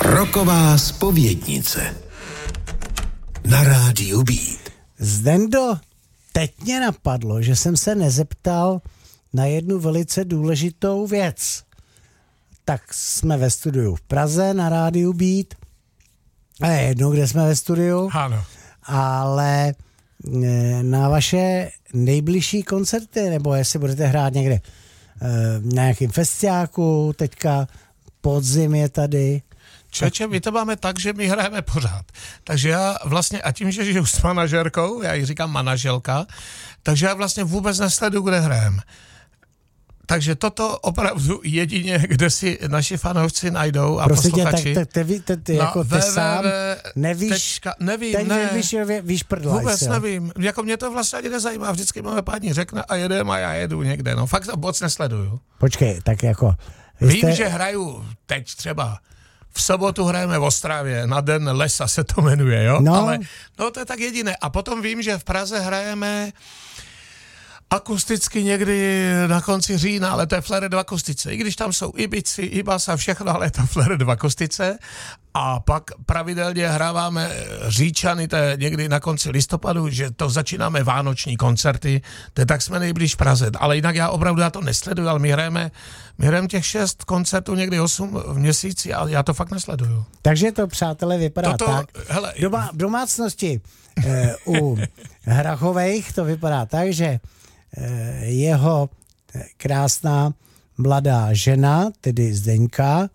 Rocková zpovědnice na rádiu Beat. Zdendo, teď mě napadlo, že jsem se nezeptal na jednu velice důležitou věc. Tak jsme ve studiu v Praze na rádiu Beat. A je jedno, kde jsme ve studiu. Ano. Ale na vaše nejbližší koncerty, nebo jestli budete hrát někde na nějakým festiáku, teďka podzim je tady. Čeče, my to máme tak, že my hrajeme pořád. Takže já vlastně, a tím, že žiju s manažerkou, já jí říkám manaželka, takže já vlastně vůbec nesleduju, kde hrajeme. Takže toto opravdu jedině, kde si naši fanoušci najdou a prostě posluchači. Tak ty jako ty sám nevíš, nevím, víš prdlaj vůbec se, nevím. Jako mě to vlastně ani nezajímá. Vždycky máme paní řekne a jedem a já jedu někde. No fakt to moc nesleduju. Počkej, tak jako... Vím, že hraju teď třeba v sobotu hrajeme v Ostravě, na Den lesa se to jmenuje, jo? No. Ale no to je tak jediné. A potom vím, že v Praze hrajeme akusticky někdy na konci října, ale to je Flared v akustice. I když tam jsou i bici, i basa, všechno, ale je to Flared v akustice. A pak pravidelně hráváme Říčany, to je někdy na konci listopadu, že to začínáme vánoční koncerty, to je tak jsme nejblíž v Praze. Ale jinak já opravdu já to nesleduju, ale my hrajeme těch 6 koncertů, někdy 8 v měsíci a já to fakt nesleduju. Takže to, přátelé, vypadá tak. Hele, v domácnosti u Hrachovejch to vypadá tak, že jeho krásná mladá žena, tedy Zdeňka,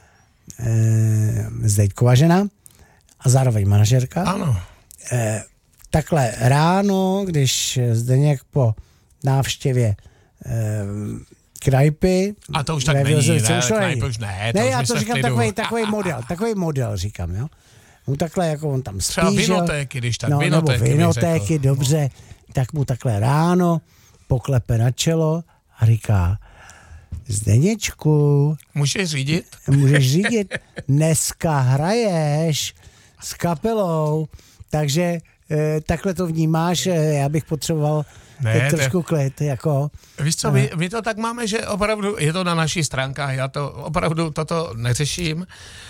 Zdeňkova žena a zároveň manažerka. Ano. Takhle ráno, když Zdeněk po návštěvě Krajpy... A to už tak není, Krajpy už ne. Ne, já to říkám takový model říkám, jo. On takhle, jako on tam spí, třeba vinotéky, když tak vinotéky. Nebo vinotéky, dobře. Tak mu takhle ráno poklepe na čelo a říká: Zdeněčku, můžeš řídit? Dneska hraješ s kapelou, takže takhle to vnímáš, já bych potřeboval trošku klid, jako. Víš co, my to tak máme, že opravdu, je to na našich stránkách, já to opravdu toto neřeším,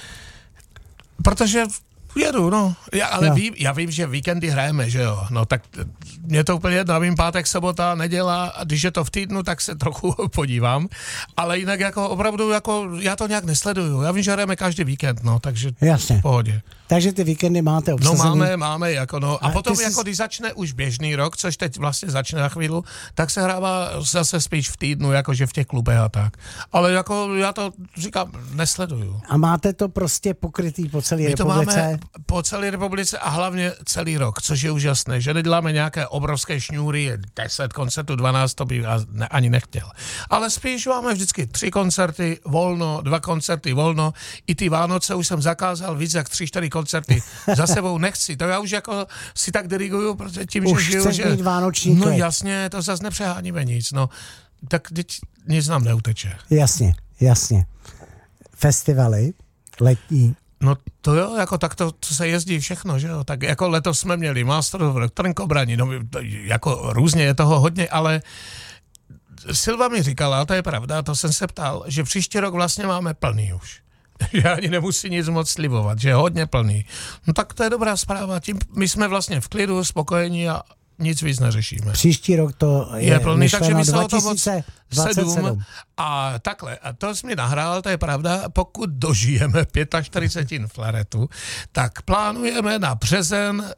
protože jedu, no. Já vím, že víkendy hrajeme, že jo. No tak mě to úplně jedno, vím, pátek, sobota, neděla, a když je to v týdnu, tak se trochu podívám. Ale jinak jako opravdu, jako já to nějak nesleduju. Já vím, že hrajeme každý víkend, no, takže jasně. V pohodě. Takže ty víkendy máte obsazený? No máme, jako no. A potom jako když začne už běžný rok, což teď vlastně začne na chvíli, tak se hrává zase spíš v týdnu, jakože v těch klubech a tak. Ale jako já to říkám, nesleduju. A máte to prostě pokrytý po celé republice? Po celé republice a hlavně celý rok, což je úžasné, že neděláme nějaké obrovské šňůry, 10 koncertů, 12, to bych ani nechtěl. Ale spíš máme vždycky 3 koncerty volno, 2 koncerty volno, i ty Vánoce už jsem zakázal víc jak 3-4 koncerty za sebou nechci, to já už jako si tak diriguju, protože tím, už že žiju, že... mít vánoční no klid. jasně, to zase nepřeháníme nic, no, tak teď nic nám neuteče. Jasně. Festivaly letní. No to jo, jako tak to se jezdí všechno, že jo, tak jako letos jsme měli Master of Rock, Trnkobraní, no jako různě je toho hodně, ale Silva mi říkala, a to je pravda, to jsem se ptal, že příští rok vlastně máme plný už. Že ani nemusí nic moc slibovat, že je hodně plný. No tak to je dobrá zpráva, tím my jsme vlastně v klidu, spokojení a nic víc neřešíme. Příští rok to je plný, takže my se o to 2027. A takhle, a to jsi mi nahrál, to je pravda, pokud dožijeme 45 Flaretu, tak plánujeme na březen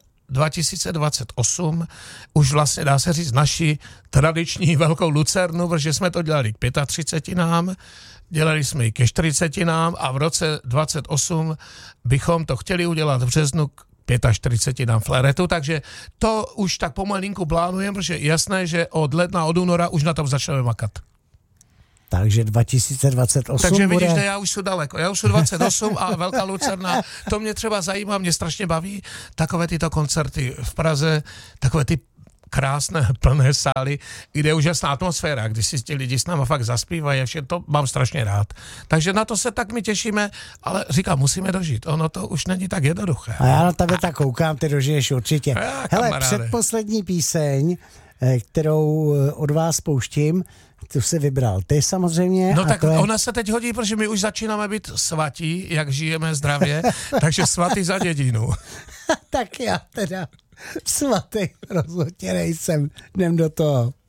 2028, už vlastně dá se říct naši tradiční velkou lucernu, protože jsme to dělali k 35, dělali jsme ji ke 40 a v roce 28 bychom to chtěli udělat v březnu k 45 Flaretu, takže to už tak pomalinku plánujeme, protože je jasné, že od ledna, od února už na tom začneme makat. Takže 2028 takže vidíš, bude... že já už jsem daleko. Já už jsem 28 a Velká Lucerna, to mě třeba zajímá, mě strašně baví takové tyto koncerty v Praze, takové ty krásné, plné sály, kde je úžasná atmosféra, když si ti lidi s náma fakt zaspívají, to mám strašně rád. Takže na to se tak my těšíme, ale říkám, musíme dožít. Ono to už není tak jednoduché. A já na tebe tak koukám, ty dožiješ určitě. Hele, kamaráde. předposlední píseň, kterou od vás pouštím, tu si vybral ty samozřejmě. No a tak to je... ona se teď hodí, protože my už začínáme být svatí, jak žijeme zdravě, takže svatý za dědinu. Tak já teda svatý rozhodně nejsem, jdem do toho.